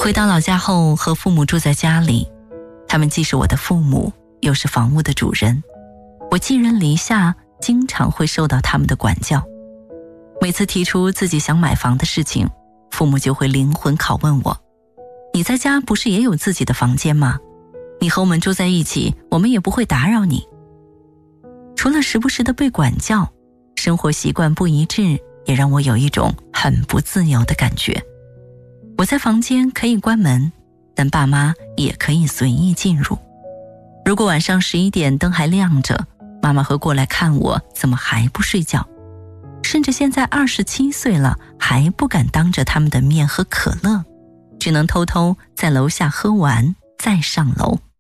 回到老家后，和父母住在家里，他们既是我的父母，又是房屋的主人，我寄人篱下，经常会受到他们的管教。每次提出自己想买房的事情，父母就会灵魂拷问我：你在家不是也有自己的房间吗？你和我们住在一起，我们也不会打扰你。除了时不时的被管教，生活习惯不一致也让我有一种很不自由的感觉。我在房间可以关门，但爸妈也可以随意进入。如果晚上11点灯还亮着，妈妈会过来看我怎么还不睡觉，甚至现在27岁了，还不敢当着他们的面喝可乐，只能偷偷在楼下喝完再上楼。